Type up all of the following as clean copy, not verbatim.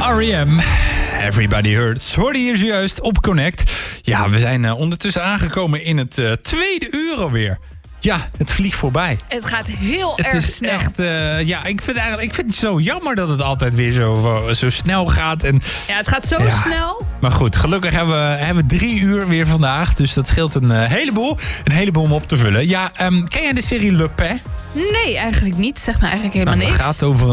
R.E.M. Everybody Hurts. Hoorde hier zojuist op Connect. Ja, we zijn ondertussen aangekomen in het tweede uur alweer. Ja, het vliegt voorbij. Het gaat heel erg snel. Het is echt, ik vind het zo jammer dat het altijd weer zo snel gaat. En, ja, het gaat zo snel. Maar goed, gelukkig hebben we 3 uur weer vandaag. Dus dat scheelt een heleboel om op te vullen. Ja, ken jij de serie Le Pen? Nee, eigenlijk niet. Zeg me eigenlijk helemaal niks. Het gaat over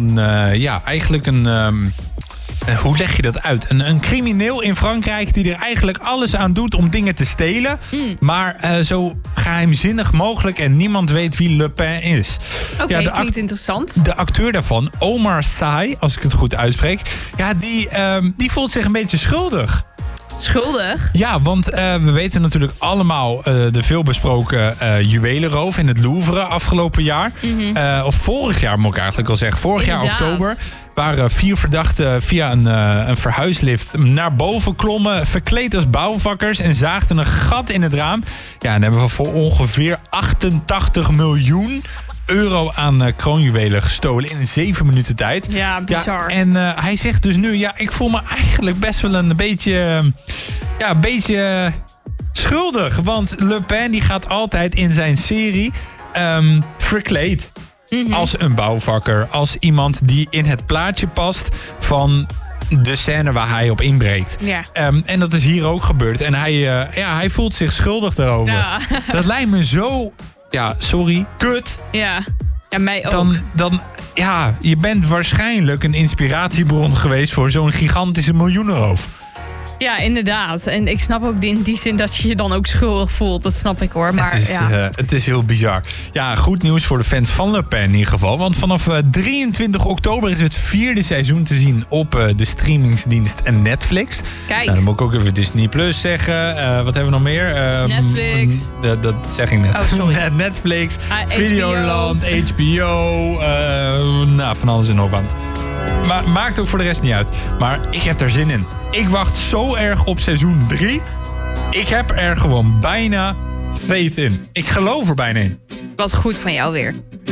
hoe leg je dat uit? Een crimineel in Frankrijk die er eigenlijk alles aan doet om dingen te stelen. Maar zo geheimzinnig mogelijk en niemand weet wie Le Pen is. Oké, klinkt interessant. De acteur daarvan, Omar Sy, als ik het goed uitspreek. Ja, die voelt zich een beetje schuldig. Schuldig? Ja, want we weten natuurlijk allemaal de veelbesproken juwelenroof in het Louvre afgelopen jaar. Of vorig jaar moet ik eigenlijk al zeggen. Vorig jaar oktober waren 4 verdachten via een verhuislift naar boven klommen, verkleed als bouwvakkers en zaagden een gat in het raam. Ja, en hebben we voor ongeveer 88 miljoen euro aan kroonjuwelen gestolen in 7 minuten tijd. Ja, bizar. Ja, en hij zegt dus nu, ik voel me eigenlijk best wel een beetje schuldig. Want Le Pen die gaat altijd in zijn serie verkleed. Als een bouwvakker, als iemand die in het plaatje past van de scène waar hij op inbreekt. Ja. En dat is hier ook gebeurd. En hij voelt zich schuldig daarover. Ja. Dat lijkt me zo, kut. Ja, mij ook. Je bent waarschijnlijk een inspiratiebron geweest voor zo'n gigantische miljoenenroof. Ja, inderdaad. En ik snap ook in die zin dat je je dan ook schuldig voelt. Dat snap ik hoor. Maar het is heel bizar. Ja, goed nieuws voor de fans van Le Pen in ieder geval. Want vanaf 23 oktober is het 4e seizoen te zien op de streamingsdienst Netflix. Kijk. Dan moet ik ook even Disney Plus zeggen. Wat hebben we nog meer? Netflix. Dat zeg ik net. Oh, sorry. Netflix, Videoland, HBO. Van alles en nog wat. Maar maakt ook voor de rest niet uit. Maar ik heb er zin in. Ik wacht zo erg op seizoen 3. Ik heb er gewoon bijna faith in. Ik geloof er bijna in. Wat goed van jou weer.